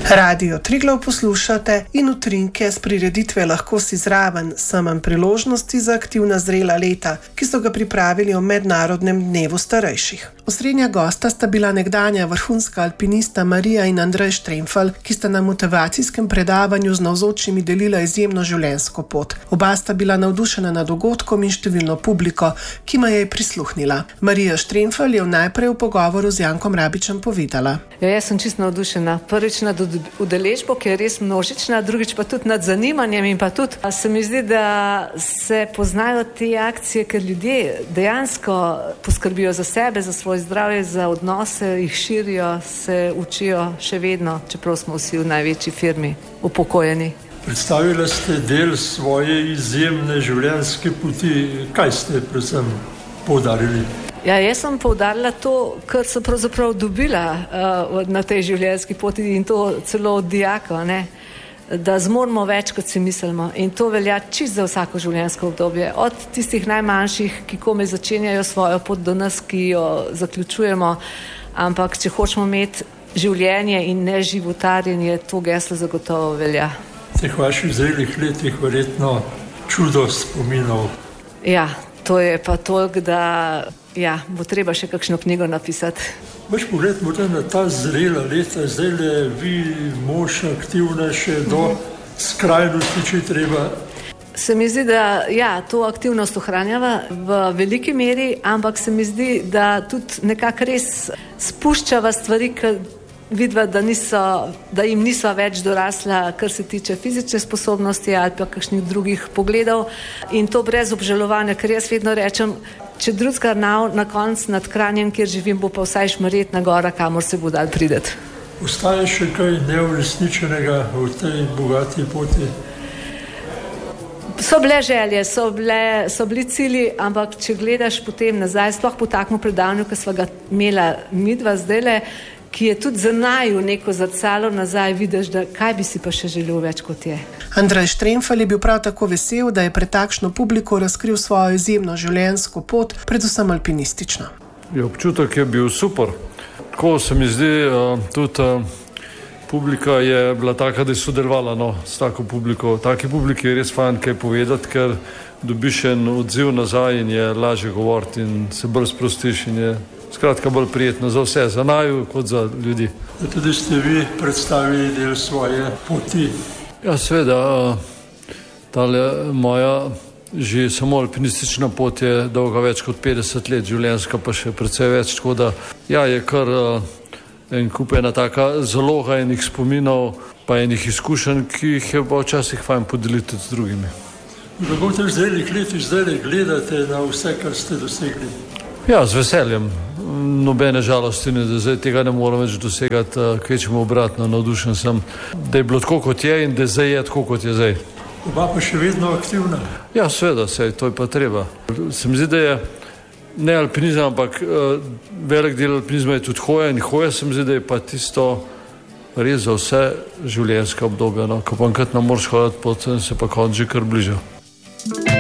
Radio Triglav poslušate in utrinke s prireditve Lahko si zraven, samem priložnosti za aktivna zrela leta, ki so ga pripravili o Mednarodnem dnevu starejših. Osrednja gosta sta bila nekdanja vrhunska alpinista Marija in Andrej Štremfelj, ki sta na motivacijskem predavanju z navzočimi delila izjemno življenjsko pot. Oba sta bila navdušena nad dogodkom in številno publiko, ki ma je prisluhnila. Marija Štremfelj je najprej v pogovoru z Jankom Rabičem povedala. Jaz sem čisto navdušena. Prvič nad udeležbo, ki je res množična, drugič pa tudi nad zanimanjem in pa tudi se mi zdi, da se poznajo te akcije, ker ljudje dejansko poskrbijo za sebe, za svoje zdravje, za odnose, jih širijo, se učijo še vedno, čeprav smo vsi v največji firmi upokojeni. Predstavila ste del svoje izjemne življenjske poti. Kaj ste predvsem poudarili? Ja, jaz sem poudarila to, kar sem pravzaprav dobila na tej življenjski poti in to celo od dijaka, da zmoremo več, kot si mislimo. In to velja čisto za vsako življenjsko obdobje. Od tistih najmanjših, ki komaj začenjajo svojo pot do nas, ki jo zaključujemo. Ampak, če hočemo imeti življenje in ne životarjenje, to geslo zagotovo velja. V teh vaših zrelih letih verjetno čudo spominov. Ja, to je pa toliko, da bo treba še kakšno knjigo napisati. Vaš pogled morda na ta zrela leta, zdaj le vi, mož, aktivna še do skrajnosti, če treba. Se mi zdi, da to aktivnost ohranjava v veliki meri, ampak se mi zdi, da tudi nekako res spuščava stvari, vidva, da jim niso več dorasla, kar se tiče fizične sposobnosti ali pa kakšnih drugih pogledov in to brez obžalovanja, ker jaz vedno rečem, če drugega na koncu nad Kranjem, kjer živim, bo pa vsaj Šmarjetna gora, kamor se bo dal prideti. Ostaje še kaj neuresničenega v tej bogati poti? So bile želje, so bili cilji, ampak če gledaš potem nazaj, sploh po takem predavanju, ki sva ga imela midva zdajle, ki je tudi za naju neko zrcalo nazaj, vidiš, da kaj bi si pa še želel več, kot je. Andrej Štremfelj je bil prav tako vesel, da je pred takšno publiko razkril svojo izjemno življenjsko pot, predvsem alpinistično. Občutek je bil super. Tako se mi zdi, tudi publika je bila taka, da je sodelovala s tako publiko. Taki publiki je res fajn kaj povedati, ker dobiš en odziv nazaj in je lažje govoriti in se bolj sprostiš in je skratka bolj prijetno za vse, za naju kot za ljudi. Tudi ste vi predstavili del svoje poti? Ja, seveda, tale moja že samo alpinistična pot je dolga več kot 50 let, življenjska pa še precej več, tako da je kar en kup ena taka zaloga enih spominov pa enih izkušenj, ki jih je pa včasih fajn podeliti z drugimi. Kako v teh zrelih letih zdaj gledate na vse, kar ste dosegli? Ja, z veseljem. Nobene žalosti ne, da zdaj tega ne moram več dosegati, kvečemo obratno, navdušen sem, da je bilo tako, kot je in da zdaj je tako, kot je zdaj. Oba pa še vedno aktivna? Ja, seveda, to je pa treba. Se mi zdi, da je ne alpinizem, ampak velik del alpinizma je tudi hoja in hoja se mi zdi, da je pa tisto res za vse življenjske obdobje. Ko pa enkrat ne moreš hoditi, potem se pa konec že kar bliža.